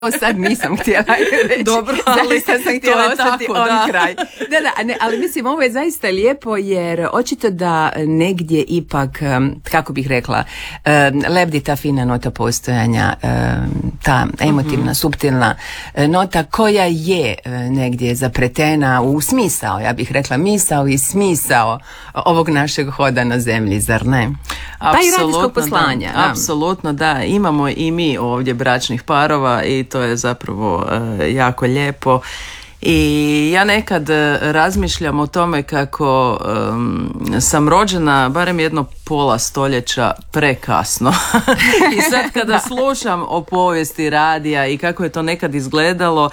sad nisam htjela reći. Dobro, ali zaista sam htjela ostati tako, on kraj. Da, ali mislim, ovo je zaista lijepo jer očito da negdje ipak, kako bih rekla, lebdi ta fina nota postojanja, ta emotivna, suptilna nota koja je negdje zapretena u smisao, ja bih rekla misao i smisao ovog našeg hoda na zemlji, zar ne? Pa i radijskog poslanja. Da, apsolutno, da. Imamo i mi ovdje bračnih parova i to je zapravo jako lijepo. I ja nekad razmišljam o tome kako sam rođena barem jedno pola stoljeća prekasno. I sad kada slušam o povijesti radija i kako je to nekad izgledalo,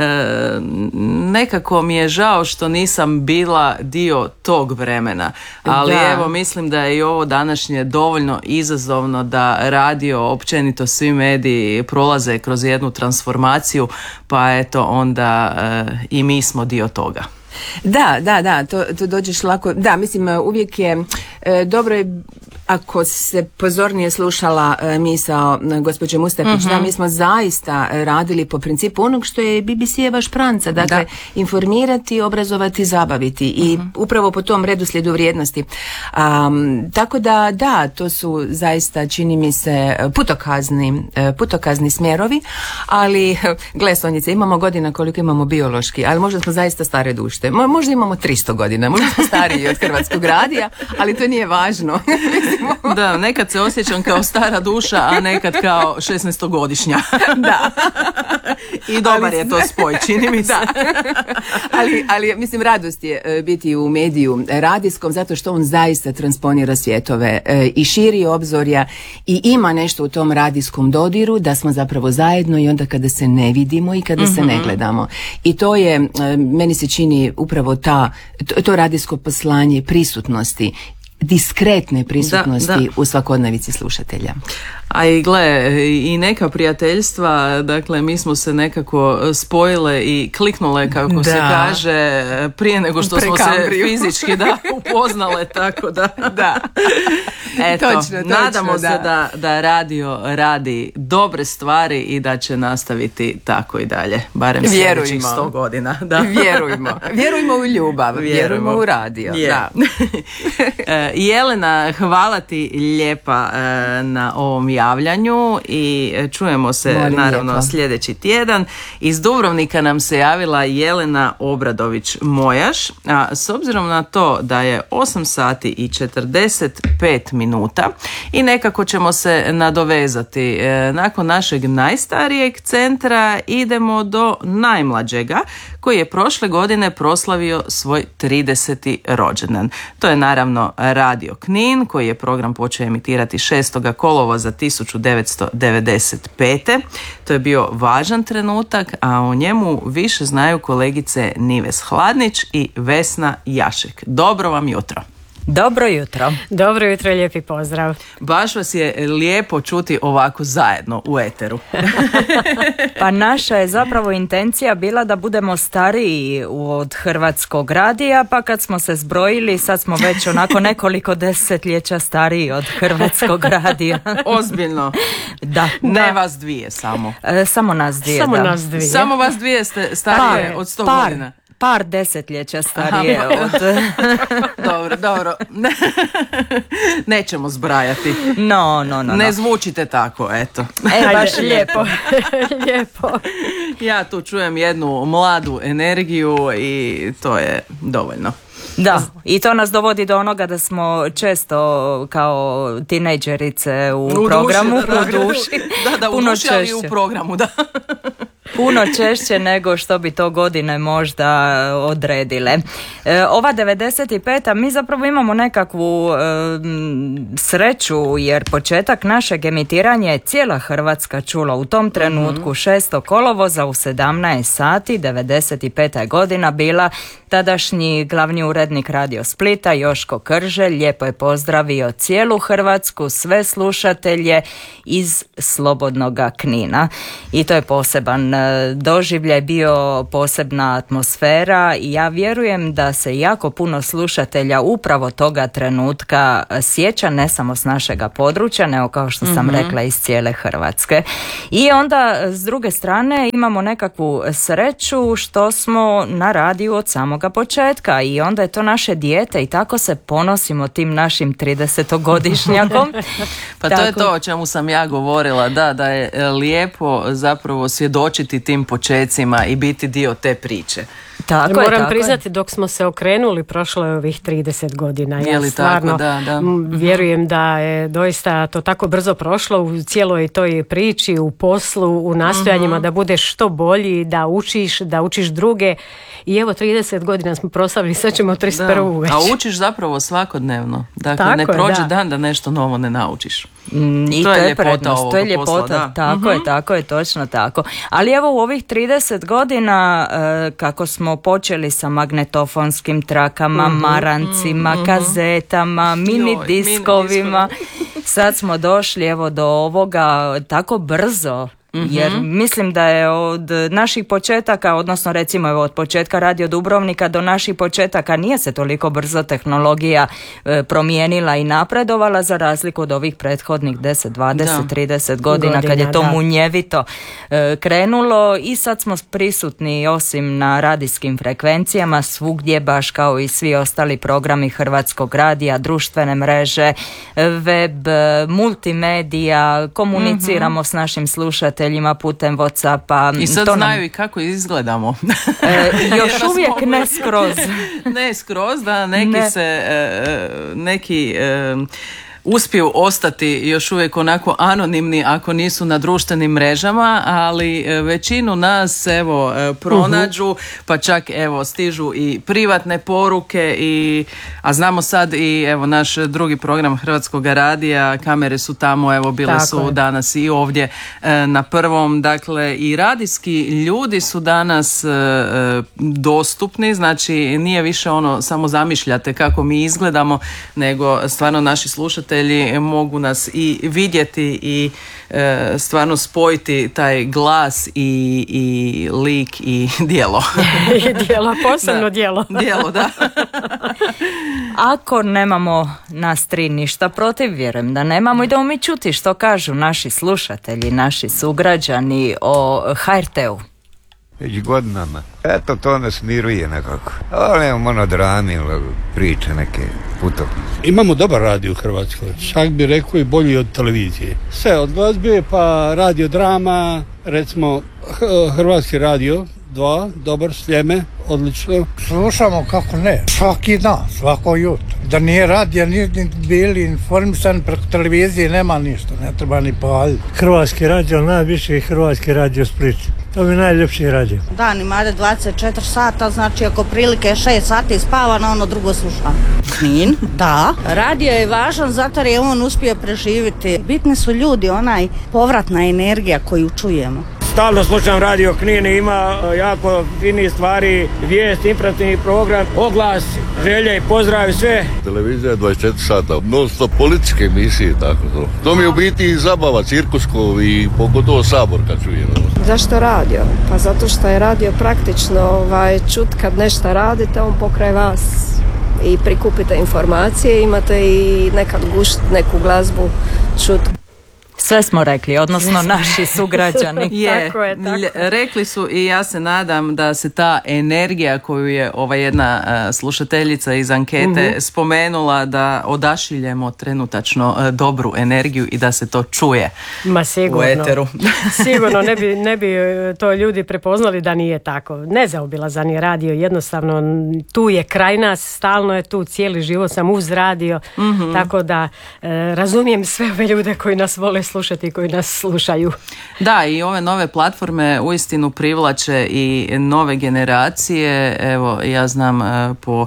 nekako mi je žao što nisam bila dio tog vremena. Ali evo, mislim da je i ovo današnje dovoljno izazovno da radio, općenito svi mediji prolaze kroz jednu transformaciju, pa eto onda i mi smo dio toga. Da, to dođeš lako. Da, mislim, uvijek je dobro je ako se pozornije slušala misao gospođe Mustapić, da mi smo zaista radili po principu onog što je BBC-eva špranca, dakle informirati, obrazovati, zabaviti i upravo po tom redoslijedu vrijednosti. Tako da, to su zaista, čini mi se, putokazni smjerovi, ali gle Sonjice, imamo godina koliko imamo biološki, ali možda smo zaista stare duše. Možda imamo 300 godina, možda smo stariji od Hrvatskog radija, ali to nije važno. Da, nekad se osjećam kao stara duša, a nekad kao 16-godišnja. Da. I dobar je to spoj, čini mi se. Ali mislim, radost je biti u mediju radijskom, zato što on zaista transponira svjetove i širi obzorja i ima nešto u tom radijskom dodiru da smo zapravo zajedno i onda kada se ne vidimo i kada se ne gledamo. I to je, meni se čini upravo to radijsko poslanje prisutnosti, diskretne prisutnosti u svakodnevici slušatelja. A i gle, i neka prijateljstva, dakle mi smo se nekako spojile i kliknule, kako se kaže, prije nego što smo se fizički upoznale, tako da. Eto, točno, nadamo se da radio radi dobre stvari i da će nastaviti tako i dalje, barem sljedećih 100 godina. Da. Vjerujmo u ljubav, vjerujmo u radio. Da. Jelena, hvala ti lijepa na ovom javljanju i čujemo se naravno sljedeći tjedan. Iz Dubrovnika nam se javila Jelena Obradović-Mojaš, a s obzirom na to da je 8 sati i 45 minuta i nekako ćemo se nadovezati. Nakon našeg najstarijeg centra idemo do najmlađega, koji je prošle godine proslavio svoj 30. rođendan. To je naravno Radio Knin, koji je program počeo emitirati 6. kolovoza 1995. To je bio važan trenutak, a o njemu više znaju kolegice Nives Hladnić i Vesna Jašek. Dobro vam jutro. Dobro jutro. Dobro jutro, lijepi pozdrav. Baš vas je lijepo čuti ovako zajedno u eteru. Pa naša je zapravo intencija bila da budemo stariji od Hrvatskog radija, pa kad smo se zbrojili, sad smo već onako nekoliko desetljeća stariji od Hrvatskog radija. Ozbiljno? Da. Ne vas dvije samo. Samo nas dvije, Samo vas dvije ste starije od 100 godina. Par desetljeća starije od... Dobro. Nećemo zbrajati. No. Ne zvučite tako, eto. Baš lijepo. Lijepo. Ja tu čujem jednu mladu energiju i to je dovoljno. Da, i to nas dovodi do onoga da smo često kao tinejdžerice u programu, u duši. U duši, ali u programu, da. Puno češće nego što bi to godine možda odredile. Ova 95. mi zapravo imamo nekakvu sreću, jer početak našeg emitiranja je cijela Hrvatska čula u tom trenutku. 6. kolovoza u 17 sati, 95. godina bila. Tadašnji glavni urednik Radio Splita, Joško Krželj, lijepo je pozdravio cijelu Hrvatsku, sve slušatelje iz slobodnoga Knina. I to je poseban doživljaj, bio posebna atmosfera i ja vjerujem da se jako puno slušatelja upravo toga trenutka sjeća, ne samo s našega područja, nego kao što sam rekla iz cijele Hrvatske. I onda s druge strane imamo nekakvu sreću što smo na radiju od samoga početka i onda je to naše dijete i tako se ponosimo tim našim 30-godišnjakom. Pa to je to o čemu sam ja govorila, da je lijepo zapravo svjedočiti tim počecima i biti dio te priče. Moram priznati, dok smo se okrenuli, prošlo je ovih 30 godina. Ja stvarno vjerujem da je doista to tako brzo prošlo u cijeloj toj priči, u poslu, u nastojanjima da budeš što bolji, da učiš druge. I evo 30 godina smo proslavili, sad ćemo 31. već. A učiš zapravo svakodnevno. Dakle, tako ne prođe dan da nešto novo ne naučiš. I to je ljepota ovog posla. Tako je, točno tako. Ali evo u ovih 30 godina kako smo počeli sa magnetofonskim trakama, marancima, kazetama, mini diskovima, sad smo došli evo do ovoga tako brzo. Jer mislim da je od naših početaka, odnosno recimo evo od početka Radio Dubrovnika do naših početaka nije se toliko brzo tehnologija promijenila i napredovala za razliku od ovih prethodnih 10, 20, 30 godina kad je to munjevito krenulo i sad smo prisutni osim na radijskim frekvencijama svugdje baš kao i svi ostali programi Hrvatskog radija, društvene mreže, web, multimedija, komuniciramo s našim slušateljima putem WhatsAppa. I sad znaju i kako izgledamo. Još uvijek ne skroz. Ne skroz, da neki uspiju ostati još uvijek onako anonimni ako nisu na društvenim mrežama, ali većinu nas evo pronađu, pa čak evo stižu i privatne poruke a znamo sad i evo naš drugi program Hrvatskog radija, kamere su tamo, evo bile tako su danas i ovdje na prvom, dakle i radijski ljudi su danas dostupni, znači nije više ono samo zamišljate kako mi izgledamo, nego stvarno naši slušatelji mogu nas i vidjeti i stvarno spojiti taj glas i lik i djelo. I djelo, posebno djelo. Djelo, da. Ako nemamo nas tri ništa protiv, vjerujem da nemamo, idemo mi čuti što kažu naši slušatelji, naši sugrađani o HRT-u. Već godinama. Eto, to nas miruje nekako. Ali imamo monodrami, priče neke putove. Imamo dobar radio u Hrvatskoj, čak bi rekao i bolji od televizije. Sve od glazbe pa radio drama, recimo Hrvatski radio 2, dobar, Sljeme, odlično. Slušamo kako ne, svaki dan, svako jutro. Da nije radio, nije bili informisani preko televizije, nema ništa, ne treba ni paliti. Hrvatski radio, najviše i Hrvatski radio Split. To mi je najljepši radio. Dan imate 24 sata, znači ako prilike 6 sati spava, na ono drugo slušam. Knin, da. Radio je važan zato jer je on uspio preživjeti. Bitni su ljudi, onaj povratna energija koju čujemo. Stalno slušam Radio Knin, ima jako fini stvari, vijest, informativni program, oglas, želje i pozdrav i sve. Televizija je 24 sata, mnogo političke emisije, tako to. To mi je u biti i zabava, cirkuskov i pogotovo Sabor kad čujem. Zašto radio? Pa zato što je radio praktično čut kad nešto radite, on pokraj vas i prikupite informacije, imate i nekad gušt neku glazbu čut. Sve smo rekli, odnosno naši sugrađani. Tako je. Rekli su i ja se nadam da se ta energija koju je ova jedna slušateljica iz ankete spomenula, da odašiljemo trenutačno dobru energiju i da se to čuje u eteru. Sigurno ne bi to ljudi prepoznali da nije tako. Nezaobilazan je radio, jednostavno tu je kraj nas, stalno je tu, cijeli život sam uz radio, tako da razumijem sve ove ljude koji nas vole slušati i koji nas slušaju. Da, i ove nove platforme uistinu privlače i nove generacije. Evo, ja znam po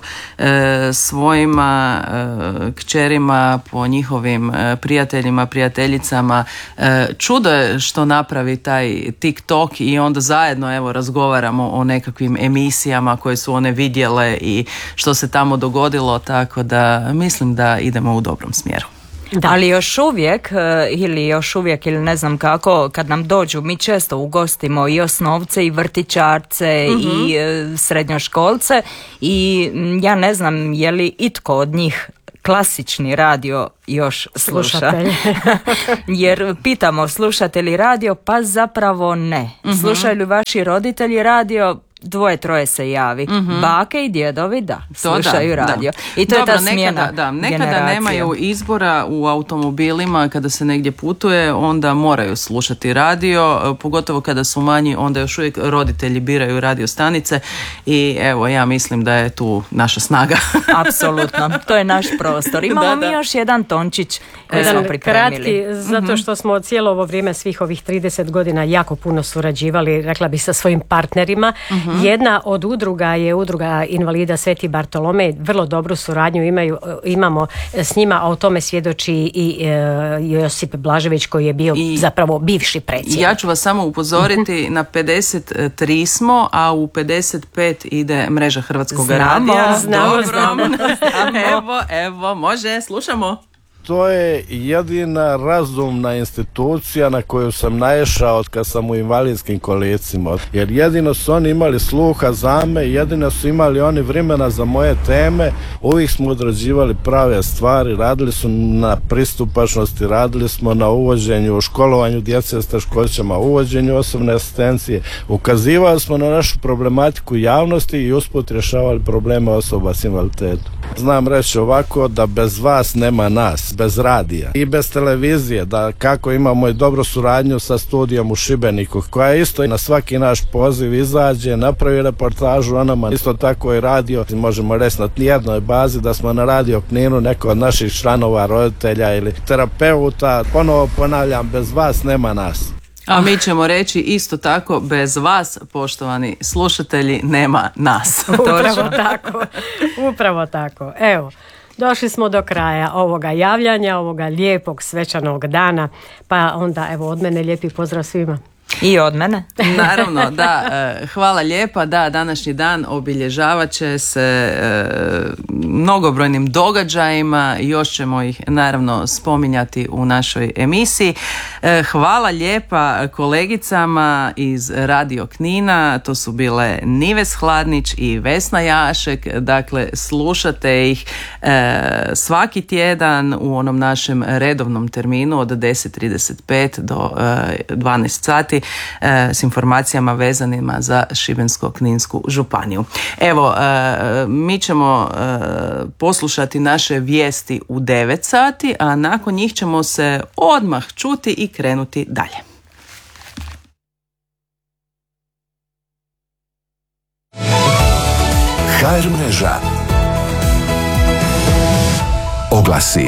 svojima kćerima, po njihovim prijateljima, prijateljicama, čudo je što napravi taj TikTok i onda zajedno evo razgovaramo o nekakvim emisijama koje su one vidjele i što se tamo dogodilo, tako da mislim da idemo u dobrom smjeru. Da. Ali još uvijek ili ne znam kako, kad nam dođu, mi često ugostimo i osnovce i vrtićarce i srednjoškolce i ja ne znam je li itko od njih klasični radio još sluša. Jer pitamo, slušate li radio? Pa zapravo ne. Slušaju li vaši roditelji radio? 2-3 se javi. Bake i djedovi slušaju radio. I to je ta smjena. Nekada nemaju izbora u automobilima kada se negdje putuje, onda moraju slušati radio, pogotovo kada su manji, onda još uvijek roditelji biraju radio stanice i evo, ja mislim da je tu naša snaga. Apsolutno, to je naš prostor. Imamo mi još jedan tončić koji smo pripremili. Kratki, zato što smo cijelo ovo vrijeme, svih ovih 30 godina jako puno surađivali, rekla bih, sa svojim partnerima. Jedna od udruga je udruga invalida Sveti Bartolomej, vrlo dobru suradnju imamo s njima, a o tome svjedoči i Josip Blažević koji je bio zapravo bivši predsjednik. Ja ću vas samo upozoriti, na 53 smo, a u 55 ide mreža Hrvatskog radija. Znamo. Evo, može, slušamo. To je jedina razumna institucija na koju sam naišao od kad sam u invalidskim kolicima. Jer jedino su oni imali sluha za me, jedino su imali oni vremena za moje teme. Uvijek smo odrađivali prave stvari, radili su na pristupačnosti, radili smo na uvođenju, školovanju djece s teškoćama, uvođenju osobne asistencije. Ukazivali smo na našu problematiku javnosti i usput rješavali probleme osoba s invaliditetom. Znam reći ovako, da bez vas nema nas, bez radija i bez televizije, da kako imamo i dobru suradnju sa studijom u Šibeniku, koja isto na svaki naš poziv izađe, napravi reportažu o nama, isto tako i radio, možemo reći na jednoj bazi da smo na Radio Kninu, neko od naših članova, roditelja ili terapeuta. Ponovo ponavljam, bez vas nema nas. A mi ćemo reći isto tako, bez vas, poštovani slušatelji, nema nas. Upravo tako. Evo, došli smo do kraja ovoga javljanja, ovoga lijepog svečanog dana, pa onda evo od mene lijepi pozdrav svima. I od mene. Naravno, da, hvala lijepa, da, današnji dan obilježavat će se mnogobrojnim događajima, još ćemo ih naravno spominjati u našoj emisiji. Hvala lijepa kolegicama iz Radio Knina, to su bile Nives Hladnić i Vesna Jašek, dakle slušate ih svaki tjedan u onom našem redovnom terminu od 10:35 do 12 sati s informacijama vezanima za Šibensko-kninsku županiju. Evo, mi ćemo poslušati naše vijesti u 9 sati, a nakon njih ćemo se odmah čuti i krenuti dalje. HR mreža. Oglasi.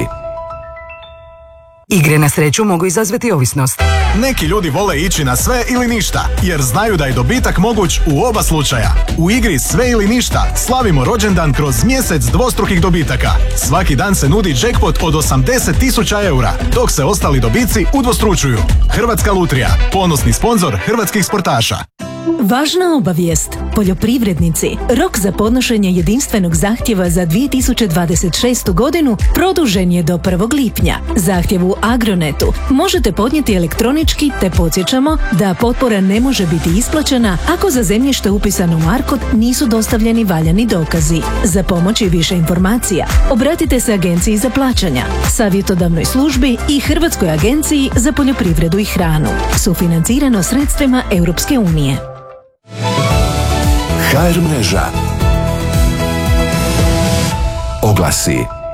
Igre na sreću mogu izazvati ovisnost. Neki ljudi vole ići na sve ili ništa, jer znaju da je dobitak moguć u oba slučaja. U igri Sve ili ništa slavimo rođendan kroz mjesec dvostrukih dobitaka. Svaki dan se nudi jackpot od 80.000 eura, dok se ostali dobici udvostručuju. Hrvatska lutrija, ponosni sponzor hrvatskih sportaša. Važna obavijest. Poljoprivrednici, rok za podnošenje jedinstvenog zahtjeva za 2026. godinu produžen je do 1. lipnja. Zahtjev u Agronetu možete podnijeti elektronički, te podsjećamo da potpora ne može biti isplaćena ako za zemljište upisano u ARKOD nisu dostavljeni valjani dokazi. Za pomoć i više informacija obratite se Agenciji za plaćanja, savjetodavnoj službi i Hrvatskoj agenciji za poljoprivredu i hranu. Sufinancirano sredstvima Europske unije. HR mreža. Oglasi.